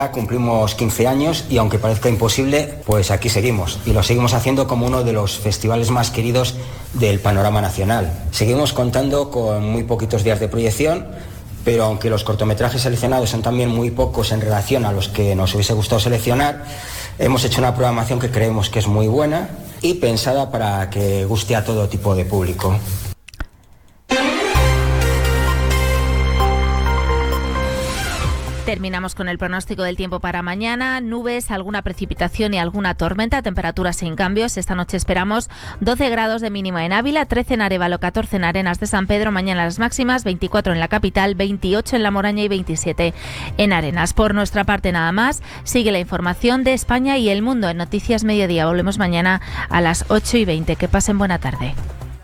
Cumplimos 15 años y aunque parezca imposible, pues aquí seguimos. Y lo seguimos haciendo como uno de los festivales más queridos del panorama nacional. Seguimos contando con muy poquitos días de proyección, pero aunque los cortometrajes seleccionados son también muy pocos en relación a los que nos hubiese gustado seleccionar, hemos hecho una programación que creemos que es muy buena y pensada para que guste a todo tipo de público. Terminamos con el pronóstico del tiempo para mañana. Nubes, alguna precipitación y alguna tormenta, temperaturas sin cambios. Esta noche esperamos 12 grados de mínima en Ávila, 13 en Arévalo, 14 en Arenas de San Pedro. Mañana las máximas, 24 en la capital, 28 en La Moraña y 27 en Arenas. Por nuestra parte nada más. Sigue la información de España y el mundo en Noticias Mediodía. Volvemos mañana a las 8:20. Que pasen buena tarde.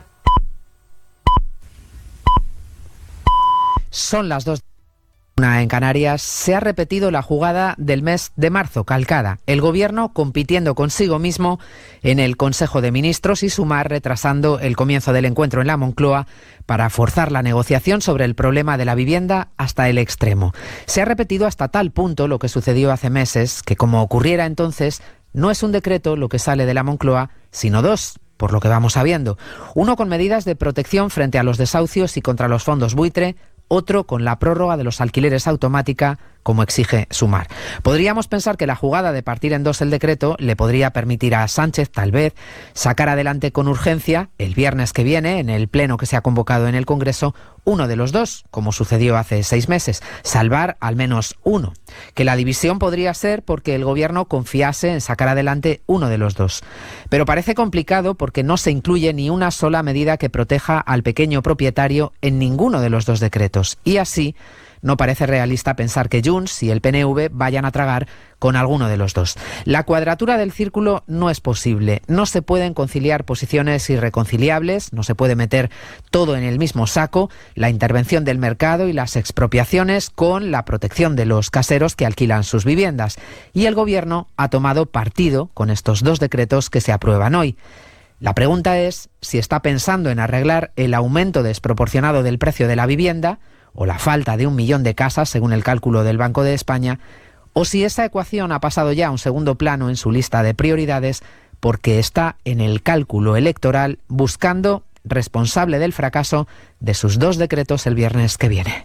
Son las 2. En Canarias se ha repetido la jugada del mes de marzo, calcada. El Gobierno compitiendo consigo mismo en el Consejo de Ministros y Sumar retrasando el comienzo del encuentro en la Moncloa para forzar la negociación sobre el problema de la vivienda hasta el extremo. Se ha repetido hasta tal punto lo que sucedió hace meses que, como ocurriera entonces, no es un decreto lo que sale de la Moncloa, sino dos, por lo que vamos sabiendo. Uno con medidas de protección frente a los desahucios y contra los fondos buitre, otro con la prórroga de los alquileres automática, como exige Sumar. Podríamos pensar que la jugada de partir en dos el decreto le podría permitir a Sánchez, tal vez, sacar adelante con urgencia, el viernes que viene, en el pleno que se ha convocado en el Congreso, uno de los dos, como sucedió hace 6 meses, salvar al menos uno. Que la división podría ser porque el Gobierno confiase en sacar adelante uno de los dos. Pero parece complicado porque no se incluye ni una sola medida que proteja al pequeño propietario en ninguno de los dos decretos. Y así, no parece realista pensar que Junts y el PNV vayan a tragar con alguno de los dos. La cuadratura del círculo no es posible. No se pueden conciliar posiciones irreconciliables, no se puede meter todo en el mismo saco, la intervención del mercado y las expropiaciones con la protección de los caseros que alquilan sus viviendas. Y el Gobierno ha tomado partido con estos dos decretos que se aprueban hoy. La pregunta es si está pensando en arreglar el aumento desproporcionado del precio de la vivienda o la falta de 1 millón de casas, según el cálculo del Banco de España, o si esa ecuación ha pasado ya a un segundo plano en su lista de prioridades porque está en el cálculo electoral buscando responsable del fracaso de sus dos decretos el viernes que viene.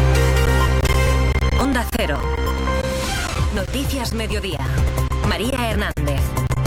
Onda Cero. Noticias Mediodía. María Hernández.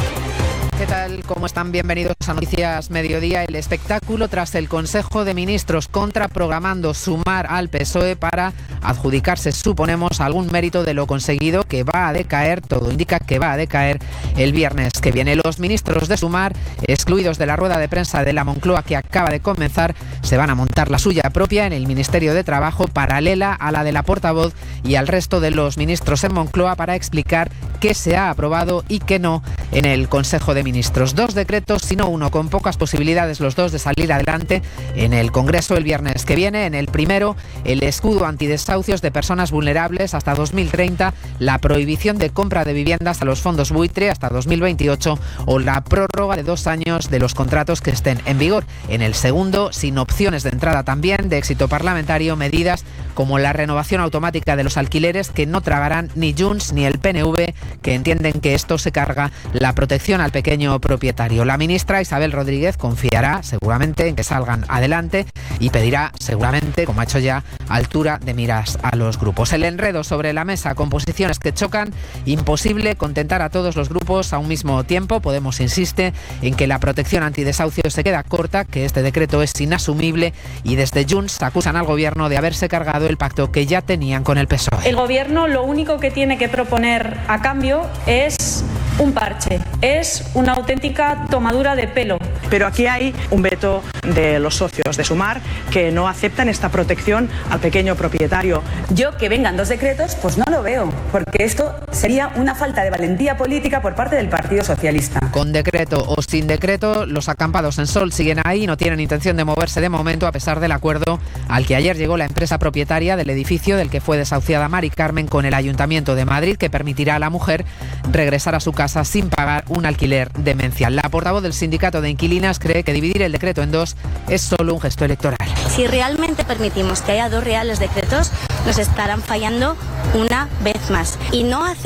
¿Qué tal? ¿Cómo están? Bienvenidos a Noticias Mediodía. El espectáculo tras el Consejo de Ministros contraprogramando Sumar al PSOE para adjudicarse, suponemos, algún mérito de lo conseguido, que va a decaer, todo indica que va a decaer el viernes que viene. Los ministros de Sumar, excluidos de la rueda de prensa de la Moncloa que acaba de comenzar, se van a montar la suya propia en el Ministerio de Trabajo, paralela a la de la portavoz y al resto de los ministros en Moncloa, para explicar qué se ha aprobado y qué no en el Consejo de Ministros. Dos decretos, sino uno, con pocas posibilidades los dos de salir adelante en el Congreso el viernes que viene. En el primero, el escudo antidesahucios de personas vulnerables hasta 2030, la prohibición de compra de viviendas a los fondos buitre hasta 2028 o la prórroga de 2 años de los contratos que estén en vigor. En el segundo, sin opciones de entrada también, de éxito parlamentario, medidas como la renovación automática de los alquileres que no tragarán ni Junts ni el PNV, que entienden que esto se carga la protección al pequeño propietario. La ministra Isabel Rodríguez confiará seguramente en que salgan adelante y pedirá seguramente, como ha hecho ya, altura de miras a los grupos. El enredo sobre la mesa con posiciones que chocan, imposible contentar a todos los grupos a un mismo tiempo. Podemos insiste en que la protección antidesahucio se queda corta, que este decreto es inasumible, y desde Junts acusan al Gobierno de haberse cargado el pacto que ya tenían con el PSOE. El Gobierno lo único que tiene que proponer a cambio es un parche, es una auténtica tomadura de pelo. Pero aquí hay un veto de los socios de Sumar que no aceptan esta protección al pequeño propietario. Yo que vengan 2 decretos, pues no lo veo, porque esto sería una falta de valentía política por parte del Partido Socialista. Con decreto o sin decreto, los acampados en Sol siguen ahí y no tienen intención de moverse de momento, a pesar del acuerdo al que ayer llegó la empresa propietaria del edificio del que fue desahuciada Mari Carmen con el Ayuntamiento de Madrid, que permitirá a la mujer regresar a su casa sin pagar un alquiler demencial. La portavoz del sindicato de inquilinas cree que dividir el decreto en 2 es solo un gesto electoral. Si realmente permitimos que haya 2 reales decretos, nos estarán fallando una vez más. Y no hace